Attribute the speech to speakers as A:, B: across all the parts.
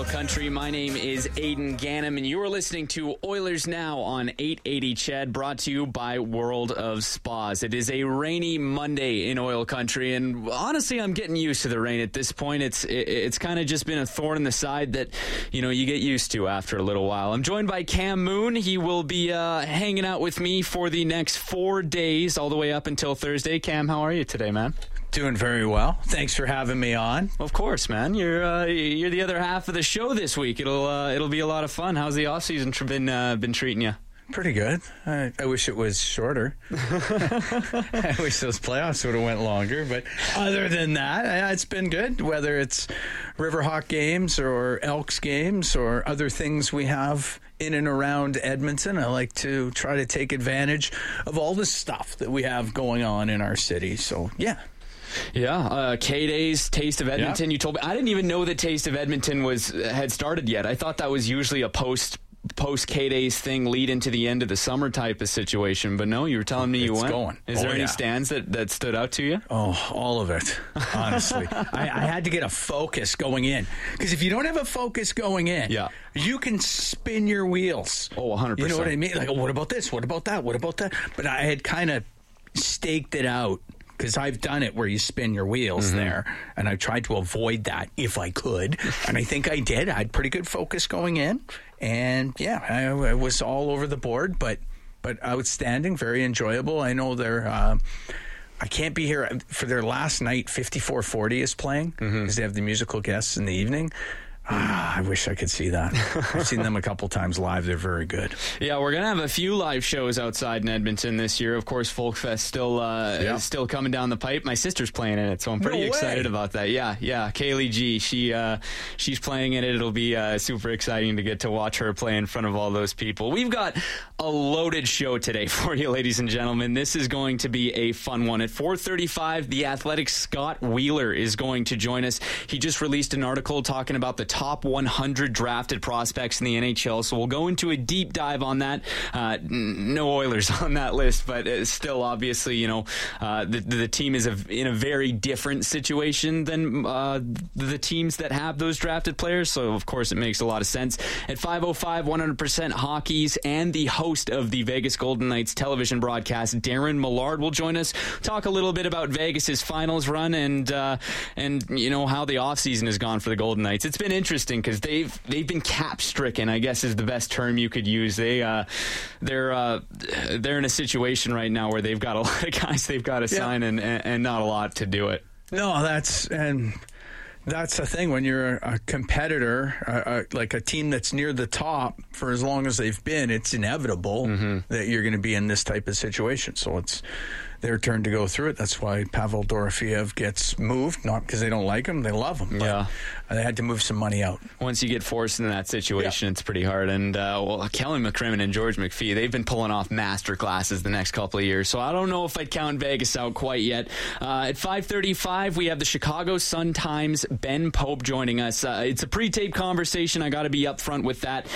A: Oil Country. My name is Aidan Gannam, and you are listening to Oilers Now on 880 CHED, brought to you by World of Spas. It is a rainy Monday in Oil Country, and honestly, I'm getting used to the rain at this point. It's kind of just been a thorn in the side that, you know, you get used to after a little while. I'm joined by Cam Moon. He will be hanging out with me for the next 4 days, all the way up until Thursday. Cam, how are you today, man?
B: Doing very well. Thanks for having me on.
A: Of course, man. You're the other half of the show this week. It'll be a lot of fun. How's the off season been treating you?
B: Pretty good. I wish it was shorter. I wish those playoffs would have went longer. But other than that, it's been good. Whether it's Riverhawk games or Elks games or other things we have in and around Edmonton, I like to try to take advantage of all the stuff that we have going on in our city. So, yeah.
A: Yeah, K-Days, Taste of Edmonton. You told me. I didn't even know that Taste of Edmonton had started yet. I thought that was usually a post K-Days thing, lead into the end of the summer type of situation. But no, you were telling me you went.
B: Going.
A: Is there any stands that stood out to you?
B: Oh, all of it, honestly. I had to get a focus going in. Because if you don't have a focus going in, you can spin your wheels.
A: Oh, 100%.
B: You know what I mean? Like, what about this? What about that? What about that? But I had kind of staked it out. Because I've done it where you spin your wheels there, and I tried to avoid that if I could, and I think I did. I had pretty good focus going in, and I was all over the board, but outstanding, very enjoyable. I know they're I can't be here for their last night. 5440 is playing because they have the musical guests in the evening. I wish I could see that. I've seen them a couple times live. They're very good.
A: Yeah, we're going to have a few live shows outside in Edmonton this year. Of course, Folkfest is still coming down the pipe. My sister's playing in it, so I'm pretty excited about that. Yeah. Kaylee G. She's playing in it. It'll be super exciting to get to watch her play in front of all those people. We've got a loaded show today for you, ladies and gentlemen. This is going to be a fun one. At 4:35, the Athletic's Scott Wheeler is going to join us. He just released an article talking about the top 100 drafted prospects in the NHL, so we'll go into a deep dive on that. No Oilers on that list, but still, obviously, you know, the team is in a very different situation than the teams that have those drafted players, so of course it makes a lot of sense. At 5:05, 100% Hockey's and the host of the Vegas Golden Knights television broadcast, Darren Millard, will join us, talk a little bit about Vegas's finals run and you know, how the offseason has gone for the Golden Knights. It's been interesting because they've been cap stricken, I guess is the best term you could use. They're in a situation right now where they've got a lot of guys they've got to sign and not a lot to do it.
B: No, that's the thing when you're a competitor, like a team that's near the top for as long as they've been. It's inevitable that you're going to be in this type of situation. So it's their turn to go through it. That's why Pavel Dorofeyev gets moved, not because they don't like him, they love him. But they had to move some money out.
A: Once you get forced into that situation, it's pretty hard. And Kelly McCrimmon and George McPhee, they've been pulling off master classes the next couple of years. So I don't know if I'd count Vegas out quite yet. At 5:35, we have the Chicago Sun-Times' Ben Pope joining us. It's a pre-taped conversation. I got to be upfront with that.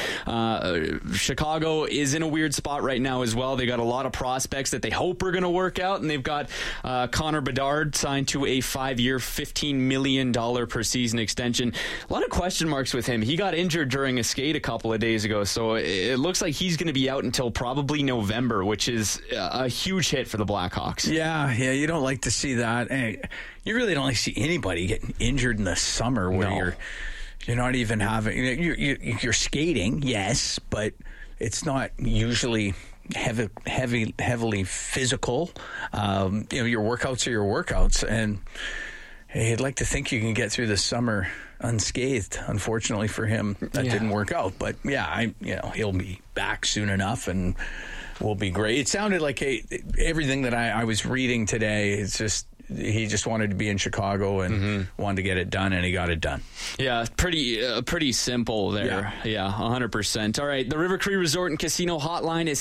A: Chicago is in a weird spot right now as well. They got a lot of prospects that they hope are going to work out, and they've got Connor Bedard signed to a 5-year, $15 million per season extension. A lot of question marks with him. He got injured during a skate a couple of days ago, so it looks like he's going to be out until probably November, which is a huge hit for the Blackhawks.
B: Yeah, you don't like to see that. You really don't like to see anybody getting injured in the summer where you're not even having you're skating, yes, but it's not usually heavily physical. Your workouts are your workouts, and you'd like to think you can get through the summer unscathed. Unfortunately for him, that didn't work out. But he'll be back soon enough and will be great. It sounded like everything that I was reading today. It's just he just wanted to be in Chicago and wanted to get it done, and he got it done.
A: Yeah, pretty simple there. Yeah, 100%. All right, the River Cree Resort and Casino hotline is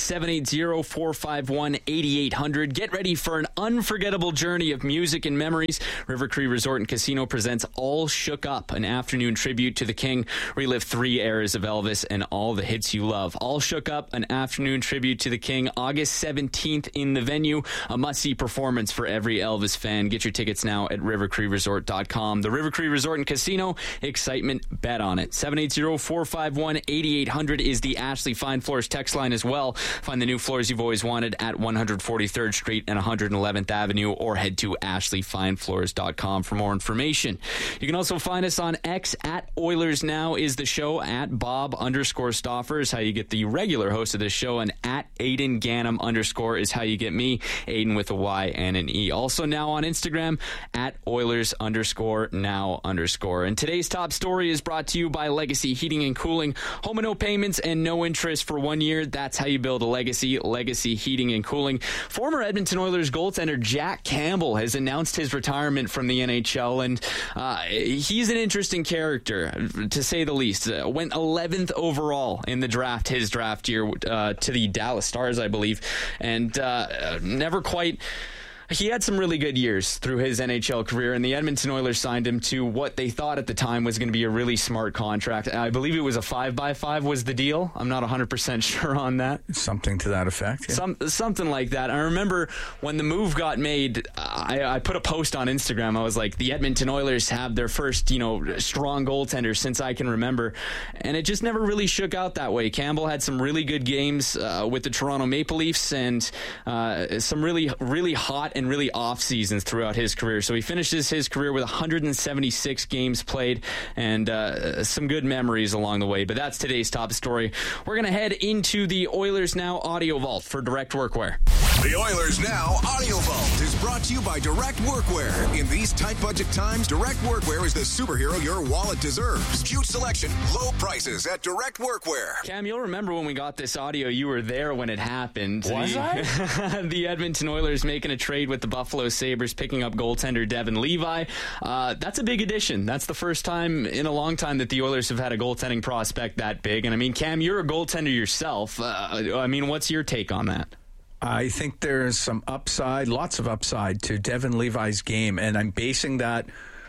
A: 780-451-8800. Get ready for an unforgettable journey of music and memories. River Cree Resort and Casino presents All Shook Up, an afternoon tribute to the King. Relive 3 eras of Elvis and all the hits you love. All Shook Up, an afternoon tribute to the King, August 17th in the venue. A must-see performance for every Elvis fan. and get your tickets now at rivercreekresort.com. The River Cree Resort and Casino, excitement, bet on it. 780-451-8800 is the Ashley Fine Floors text line as well. Find the new floors you've always wanted at 143rd Street and 111th Avenue, or head to ashleyfinefloors.com for more information. You can also find us on X at Oilers Now is the show, at Bob_Stauffer is how you get the regular host of this show, and at Aiden Ganem _ is how you get me, Aiden with a Y and an E. Also now on Instagram at Oilers_now_. And today's top story is brought to you by Legacy Heating and Cooling. Home and no payments and no interest for 1 year. That's how you build a legacy. Legacy Heating and Cooling. Former Edmonton Oilers goaltender Jack Campbell has announced his retirement from the NHL, and he's an interesting character, to say the least. Went 11th overall in the draft, his draft year, to the Dallas Stars, I believe, and never quite... He had some really good years through his NHL career, and the Edmonton Oilers signed him to what they thought at the time was going to be a really smart contract. I believe it was a 5x5 was the deal. I'm not 100% sure on that.
B: Something to that effect. Yeah.
A: Something like that. I remember when the move got made, I put a post on Instagram. I was like, the Edmonton Oilers have their first, strong goaltender since I can remember. And it just never really shook out that way. Campbell had some really good games with the Toronto Maple Leafs, and some really, really hot and really off seasons throughout his career. So he finishes his career with 176 games played, and some good memories along the way. But that's today's top story. We're going to head into the Oilers Now Audio Vault for Direct Workwear.
C: The Oilers Now Audio Vault is brought to you by Direct Workwear. In these tight budget times, Direct Workwear is the superhero your wallet deserves. Huge selection, low prices at Direct Workwear.
A: Cam, you'll remember when we got this audio. You were there when it happened.
B: Was I?
A: The Edmonton Oilers making a trade with the Buffalo Sabres, picking up goaltender Devin Levi. That's a big addition. That's the first time in a long time that the Oilers have had a goaltending prospect that big. And I mean, Cam, you're a goaltender yourself. What's your take on that?
B: I think there's some upside, lots of upside to Devin Levi's game, and I'm basing that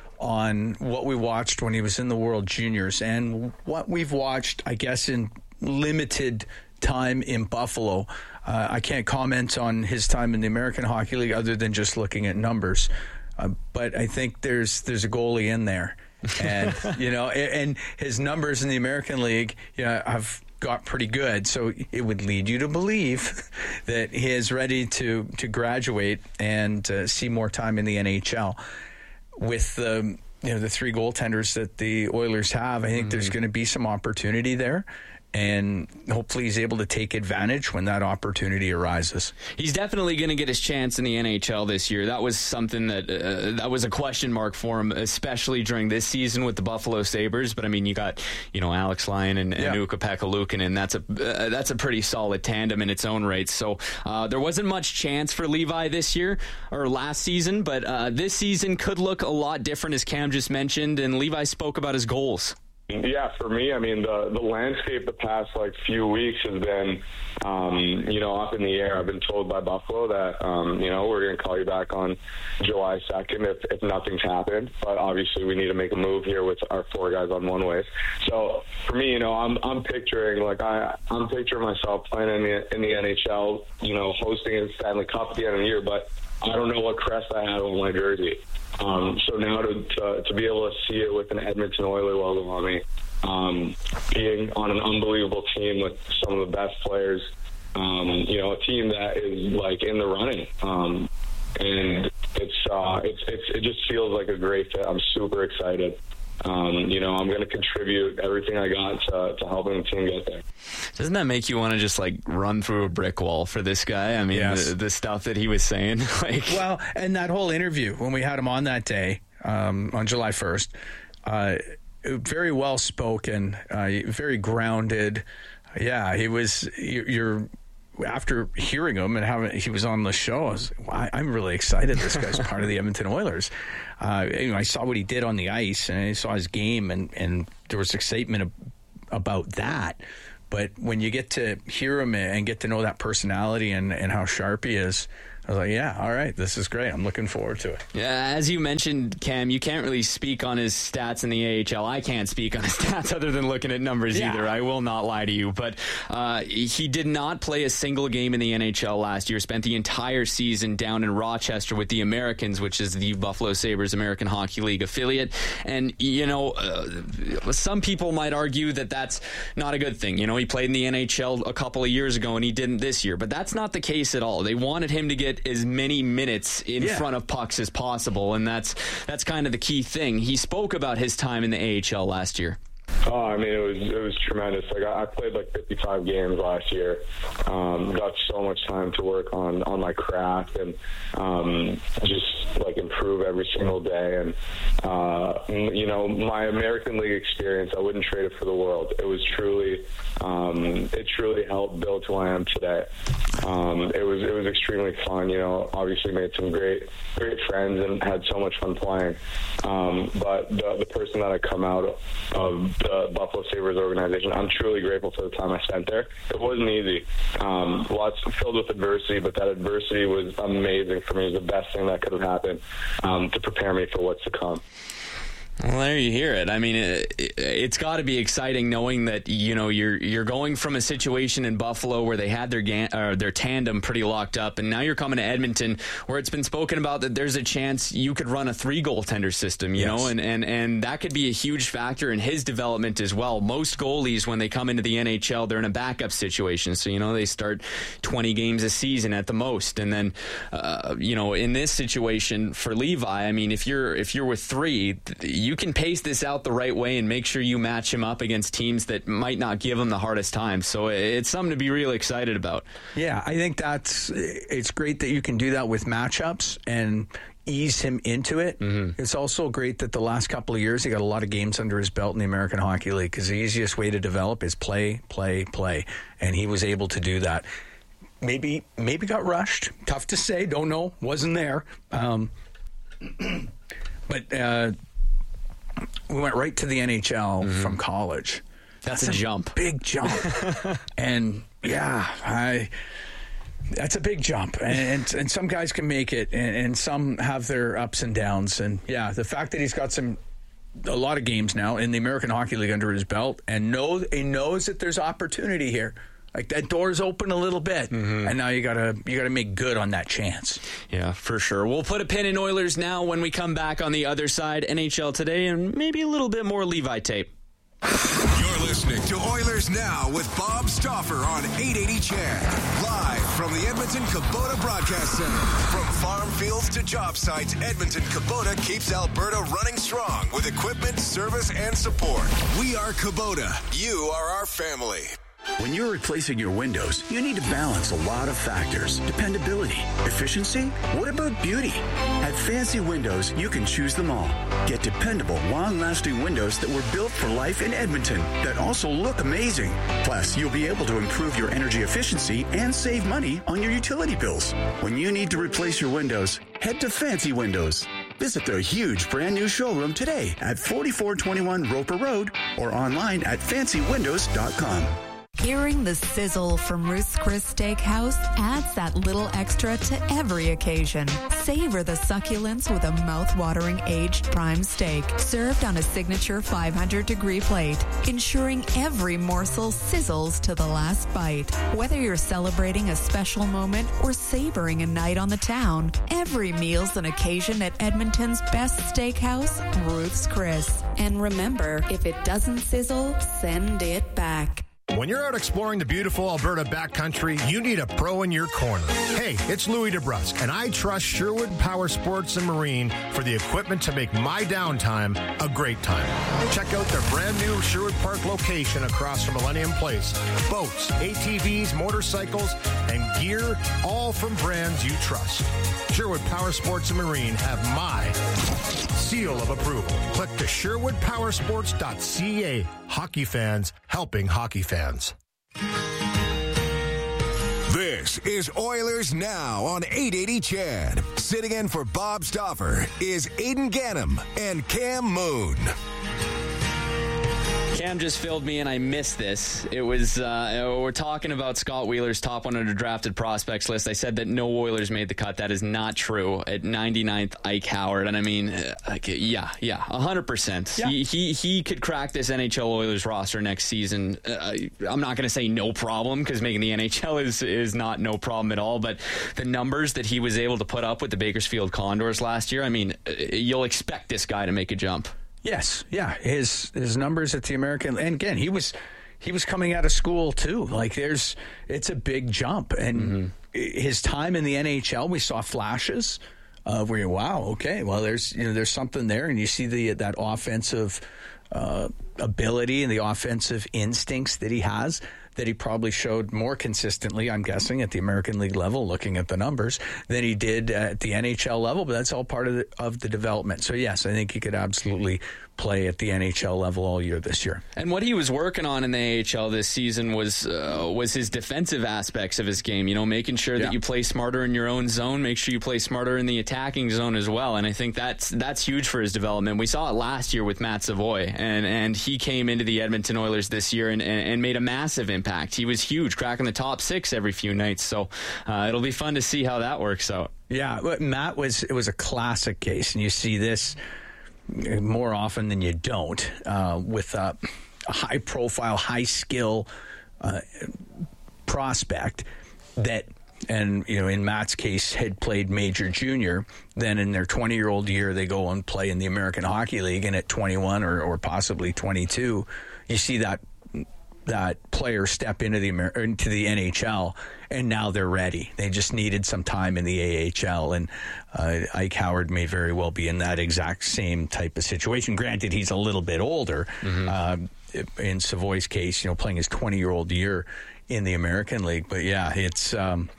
B: on what we watched when he was in the World Juniors and what we've watched, I guess, in limited time in Buffalo. I can't comment on his time in the American Hockey League other than just looking at numbers. But I think there's a goalie in there. And, and his numbers in the American League, have got pretty good. So it would lead you to believe that he is ready to graduate and see more time in the NHL. With the three goaltenders that the Oilers have, I think there's going to be some opportunity there. And hopefully he's able to take advantage when that opportunity arises.
A: He's definitely going to get his chance in the NHL this year. That was something that was a question mark for him, especially during this season with the Buffalo Sabres. But I mean, you got Alex Lyon and Ukko-Pekka Luukkonen. That's a pretty solid tandem in its own right. So there wasn't much chance for Levi this year or last season, but this season could look a lot different, as Cam just mentioned. And Levi spoke about his goals.
D: Yeah, for me, I mean, the landscape the past few weeks has been, up in the air. I've been told by Buffalo that, we're going to call you back on July 2nd if nothing's happened. But obviously, we need to make a move here with our four guys on one ways. So for me, I'm picturing I'm picturing myself playing in the NHL, hosting a Stanley Cup at the end of the year. But I don't know what crest I have on my jersey. So now to be able to see it with an Edmonton Oiler logo on me, being on an unbelievable team with some of the best players, a team that is in the running, and it just feels like a great fit. I'm super excited. I'm going to contribute everything I got to helping the team get there.
A: Doesn't that make you want to just run through a brick wall for this guy? I mean, yes. the stuff that he was saying.
B: Well, and that whole interview when we had him on that day on July 1st, very well spoken, very grounded. Yeah, he was. You're. After hearing him and he was on the show, I'm really excited this guy's part of the Edmonton Oilers. I saw what he did on the ice, and I saw his game, and there was excitement about that. But when you get to hear him and get to know that personality and how sharp he is, I was like, yeah, all right, this is great. I'm looking forward to it.
A: Yeah, as you mentioned, Cam, you can't really speak on his stats in the AHL. I can't speak on his stats other than looking at numbers either. I will not lie to you. But he did not play a single game in the NHL last year. Spent the entire season down in Rochester with the Americans, which is the Buffalo Sabres American Hockey League affiliate. And, some people might argue that that's not a good thing. He played in the NHL a couple of years ago and he didn't this year. But that's not the case at all. They wanted him to get as many minutes in front of pucks as possible, and that's kind of the key thing. He spoke about his time in the AHL last year.
D: Oh, I mean, it was tremendous. Like I played 55 games last year. Got so much time to work on my craft and just improve every single day. And my American League experience, I wouldn't trade it for the world. It was truly, it truly helped build who I am today. It was extremely fun. Obviously made some great friends and had so much fun playing. But the person that I come out of the Buffalo Sabres organization, I'm truly grateful for the time I spent there. It wasn't easy. Lots filled with adversity, but that adversity was amazing for me. It was the best thing that could have happened to prepare me for what's to come.
A: Well, there you hear it. I mean, it's got to be exciting knowing that you're going from a situation in Buffalo where they had their tandem pretty locked up, and now you're coming to Edmonton where it's been spoken about that there's a chance you could run a 3-goaltender system. You know, and that could be a huge factor in his development as well. Most goalies, when they come into the NHL, they're in a backup situation, so they start 20 games a season at the most, and then in this situation for Levi, I mean, if you're with 3. You can pace this out the right way and make sure you match him up against teams that might not give him the hardest time. So it's something to be really excited about.
B: Yeah, I think it's great that you can do that with matchups and ease him into it. Mm-hmm. It's also great that the last couple of years he got a lot of games under his belt in the American Hockey League, because the easiest way to develop is play, and he was able to do that. Maybe got rushed. Tough to say. Don't know. Wasn't there. But we went right to the NHL from college.
A: That's a jump.
B: Big jump. And that's a big jump. And some guys can make it, and some have their ups and downs. And the fact that he's got a lot of games now in the American Hockey League under his belt, and he knows that there's opportunity here. Like, that door's open a little bit, and now you gotta make good on that chance.
A: Yeah, for sure. We'll put a pin in Oilers now. When we come back on the other side, NHL Today, and maybe a little bit more Levi tape.
C: You're listening to Oilers Now with Bob Stauffer on 880 CHED. Live from the Edmonton Kubota Broadcast Center. From farm fields to job sites, Edmonton Kubota keeps Alberta running strong with equipment, service, and support. We are Kubota. You are our family.
E: When you're replacing your windows, you need to balance a lot of factors. Dependability, efficiency, what about beauty? At Fancy Windows, you can choose them all. Get dependable, long-lasting windows that were built for life in Edmonton that also look amazing. Plus, you'll be able to improve your energy efficiency and save money on your utility bills. When you need to replace your windows, head to Fancy Windows. Visit their huge brand new showroom today at 4421 Roper Road or online at fancywindows.com.
F: Hearing the sizzle from Ruth's Chris Steakhouse adds that little extra to every occasion. Savor the succulence with a mouth-watering aged prime steak served on a signature 500-degree plate, ensuring every morsel sizzles to the last bite. Whether you're celebrating a special moment or savoring a night on the town, every meal's an occasion at Edmonton's best steakhouse, Ruth's Chris. And remember, if it doesn't sizzle, send it back.
G: When you're out exploring the beautiful Alberta backcountry, you need a pro in your corner. Hey, it's Louis DeBrusque, and I trust Sherwood Power Sports and Marine for the equipment to make my downtime a great time. Check out their brand new Sherwood Park location across from Millennium Place. Boats, ATVs, motorcycles, and gear, all from brands you trust. Sherwood Power Sports and Marine have my seal of approval. Click to sherwoodpowersports.ca. Hockey fans helping hockey fans.
C: This is Oilers Now on 880 CHED. Sitting in for Bob Stauffer is Aidan Gannam and Cam Moon.
A: Cam just filled me in. I missed this. It was, we're talking about Scott Wheeler's top 100 drafted prospects list. I said that no Oilers made the cut. That is not true. At 99th, Ike Howard. And I mean, 100%. Yeah. He could crack this NHL Oilers roster next season. I'm not going to say no problem, because making the NHL is not no problem at all. But the numbers that he was able to put up with the Bakersfield Condors last year, I mean, you'll expect this guy to make a jump.
B: Yes, yeah. His numbers at the American, and again, he was coming out of school too. Like it's a big jump, and his time in the NHL, we saw flashes of where, wow, okay, well, there's something there, and you see that offensive ability and the offensive instincts that he has, that he probably showed more consistently, I'm guessing, at the American League level, looking at the numbers, than he did at the NHL level. But that's all part of the development. So, yes, I think he could absolutely play at the NHL level all year this year.
A: And what he was working on in the AHL this season was his defensive aspects of his game. You know, making sure that you play smarter in your own zone, make sure you play smarter in the attacking zone as well. And I think that's huge for his development. We saw it last year with Matt Savoy, and he came into the Edmonton Oilers this year and made a massive impact. He was huge, cracking the top 6 every few nights. So it'll be fun to see how that works out.
B: Yeah, Matt was a classic case, and you see this more often than you don't, with a high-profile, high-skill prospect that, and in Matt's case, had played major junior. Then in their 20-year-old year, they go and play in the American Hockey League, and at 21 or possibly 22, you see that player step into the NHL, and now they're ready. They just needed some time in the AHL, and Ike Howard may very well be in that exact same type of situation. Granted, he's a little bit older. In Savoy's case, playing his 20-year-old year in the American League. But yeah, it's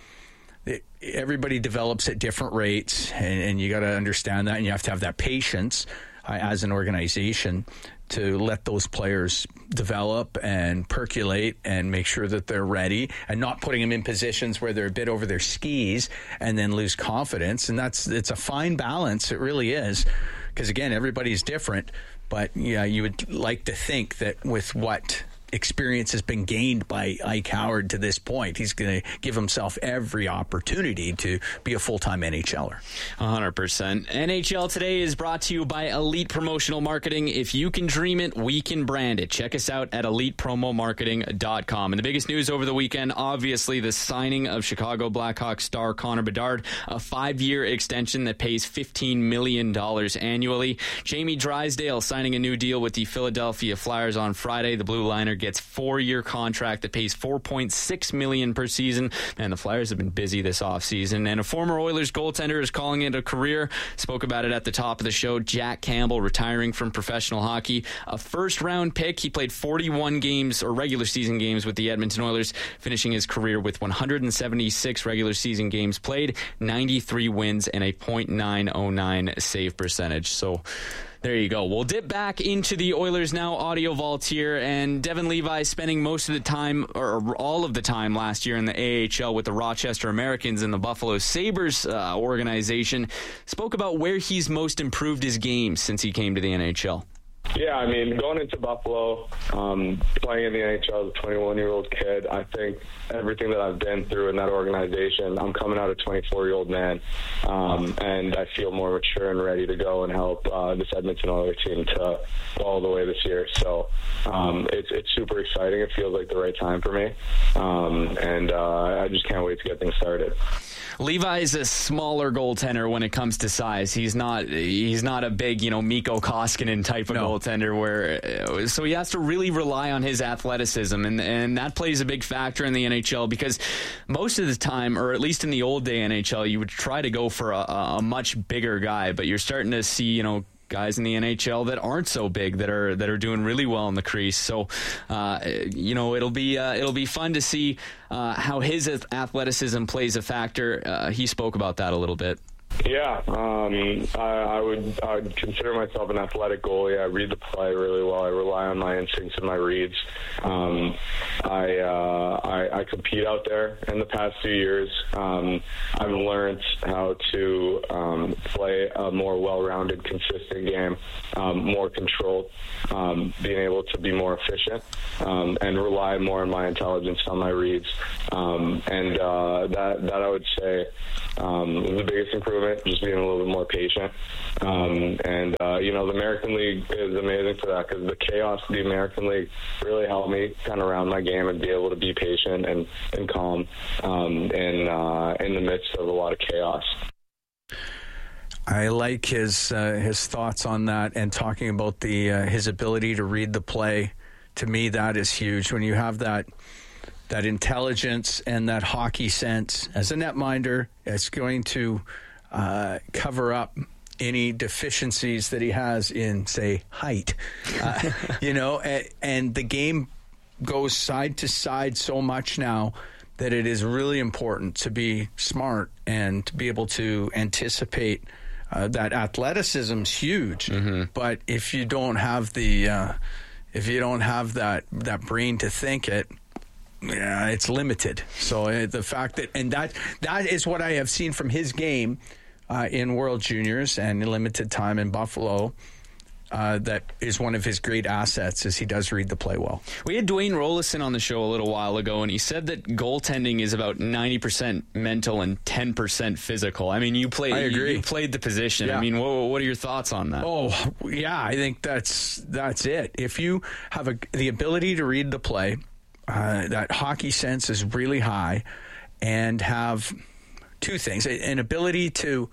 B: everybody develops at different rates, and you got to understand that, and you have to have that patience as an organization to let those players develop and percolate and make sure that they're ready, and not putting them in positions where they're a bit over their skis and then lose confidence. And it's a fine balance. It really is. Because again, everybody's different, but yeah, you would like to think that with what experience has been gained by Ike Howard to this point, he's going to give himself every opportunity to be a full-time NHLer.
A: 100%. NHL Today is brought to you by Elite Promotional Marketing. If you can dream it, we can brand it. Check us out at elitepromomarketing.com. And the biggest news over the weekend, obviously, the signing of Chicago Blackhawks star Connor Bedard, a 5-year extension that pays $15 million annually. Jamie Drysdale signing a new deal with the Philadelphia Flyers on Friday. The Blue Liner gets 4-year contract that pays $4.6 million per season. Man, the Flyers have been busy this offseason. And a former Oilers goaltender is calling it a career. Spoke about it at the top of the show. Jack Campbell retiring from professional hockey. A first-round pick. He played 41 games or regular season games with the Edmonton Oilers, finishing his career with 176 regular season games played, 93 wins, and a .909 save percentage. So there you go. We'll dip back into the Oilers Now audio vault here, and Devon Levi spending most of the time, or all of the time last year in the AHL with the Rochester Americans and the Buffalo Sabres organization, spoke about where he's most improved his game since he came to the NHL.
D: Yeah, I mean, going into Buffalo, playing in the NHL as a 21-year-old kid, I think everything that I've been through in that organization, I'm coming out a 24-year-old man, and I feel more mature and ready to go and help this Edmonton Oilers team to go all the way this year. So it's super exciting. It feels like the right time for me, and I just can't wait to get things started.
A: Levi's a smaller goaltender when it comes to size. He's not a big, Mikko Koskinen type of goaltender so he has to really rely on his athleticism, and that plays a big factor in the NHL, because most of the time, or at least in the old day NHL, you would try to go for a much bigger guy, but you're starting to see, guys in the NHL that aren't so big that are doing really well in the crease. So, it'll be fun to see how his athleticism plays a factor. He spoke about that a little bit.
D: Yeah, I would consider myself an athletic goalie. I read the play really well. I rely on my instincts and my reads. I compete out there. In the past few years, I've learned how to play a more well-rounded, consistent game, more controlled, being able to be more efficient, and rely more on my intelligence, on my reads, and that I would say was the biggest improvement. Just being a little bit more patient. The American League is amazing for that, because the chaos of the American League really helped me kind of round my game and be able to be patient and calm in the midst of a lot of chaos.
B: I like his thoughts on that, and talking about his ability to read the play. To me, that is huge. When you have that intelligence and that hockey sense as a netminder, it's going to cover up any deficiencies that he has in, say, height. And the game goes side to side so much now that it is really important to be smart and to be able to anticipate. That athleticism's huge, but if you don't have that brain to think it, it's limited. So the fact that is what I have seen from his game in World Juniors and in limited time in Buffalo. That is one of his great assets, is he does read the play well.
A: We had Dwayne Rollison on the show a little while ago, and he said that goaltending is about 90% mental and 10% physical. I mean, I agree. You played the position. Yeah. I mean, what are your thoughts on that?
B: Oh, yeah, I think that's it. If you have the ability to read the play, that hockey sense is really high, and have two things: an ability to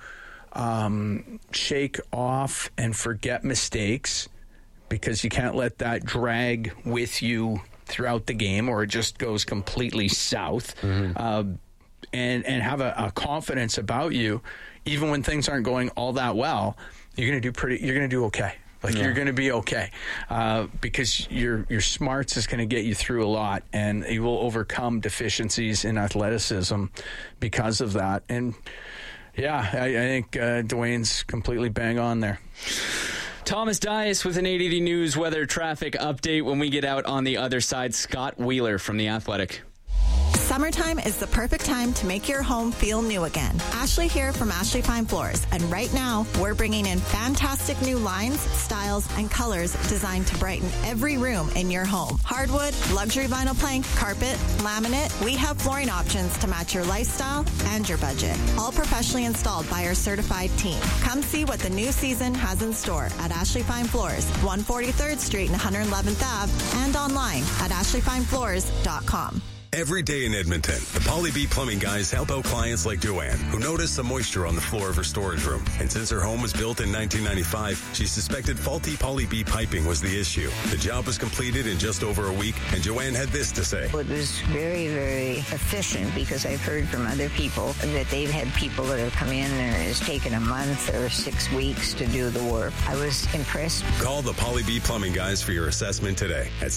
B: shake off and forget mistakes, because you can't let that drag with you throughout the game, or it just goes completely south. And have a confidence about you, even when things aren't going all that well. You're going to do okay. You're going to be okay, because your smarts is going to get you through a lot, and you will overcome deficiencies in athleticism because of that. And yeah, I think Dwayne's completely bang on there.
A: Thomas Dias with an 880 News weather traffic update when we get out on the other side. Scott Wheeler from The Athletic.
H: Summertime is the perfect time to make your home feel new again. Ashley here from Ashley Fine Floors, and right now we're bringing in fantastic new lines, styles, and colors designed to brighten every room in your home. Hardwood, luxury vinyl plank, carpet, laminate, we have flooring options to match your lifestyle and your budget. All professionally installed by our certified team. Come see what the new season has in store at Ashley Fine Floors, 143rd Street and 111th Ave, and online at ashleyfinefloors.com.
C: Every day in Edmonton, the Poly B Plumbing guys help out clients like Joanne, who noticed some moisture on the floor of her storage room. And since her home was built in 1995, she suspected faulty Poly B piping was the issue. The job was completed in just over a week, and Joanne had this to say.
I: It was very, very efficient, because I've heard from other people that they've had people that have come in and it's taken a month or 6 weeks to do the work. I was impressed.
C: Call the Poly B Plumbing guys for your assessment today at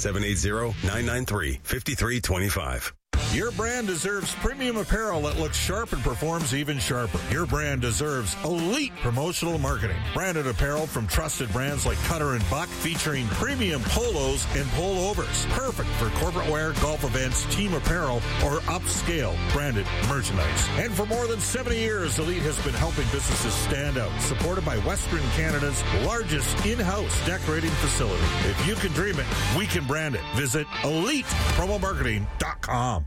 C: 780-993-5325.
J: Your brand deserves premium apparel that looks sharp and performs even sharper. Your brand deserves elite promotional marketing. Branded apparel from trusted brands like Cutter and Buck, featuring premium polos and pullovers. Perfect for corporate wear, golf events, team apparel, or upscale branded merchandise. And for more than 70 years, Elite has been helping businesses stand out, supported by Western Canada's largest in-house decorating facility. If you can dream it, we can brand it. Visit ElitePromoMarketing.com.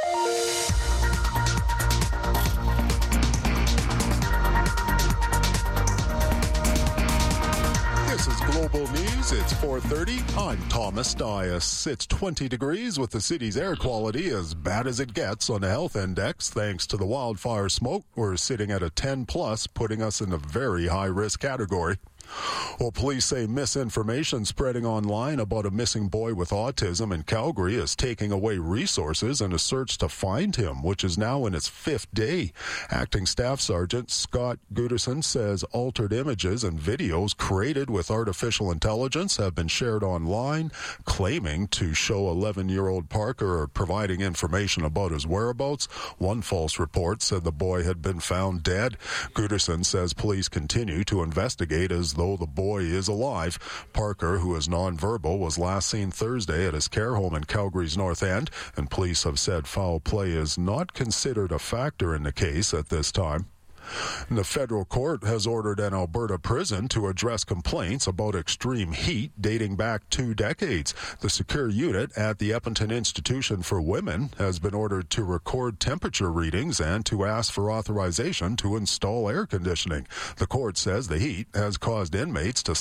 K: This is Global News. It's 4:30. I'm Thomas Dias. It's 20 degrees with the city's air quality as bad as it gets on the health index. Thanks to the wildfire smoke, we're sitting at a 10+, putting us in a very high-risk category. Well, police say misinformation spreading online about a missing boy with autism in Calgary is taking away resources in a search to find him, which is now in its 5th day. Acting Staff Sergeant Scott Gooderson says altered images and videos created with artificial intelligence have been shared online, claiming to show 11-year-old Parker providing information about his whereabouts. One false report said the boy had been found dead. Gooderson says police continue to investigate as though the boy is alive. Parker, who is nonverbal, was last seen Thursday at his care home in Calgary's North End, and police have said foul play is not considered a factor in the case at this time. The federal court has ordered an Alberta prison to address complaints about extreme heat dating back 2 decades. The secure unit at the Edmonton Institution for Women has been ordered to record temperature readings and to ask for authorization to install air conditioning. The court says the heat has caused inmates to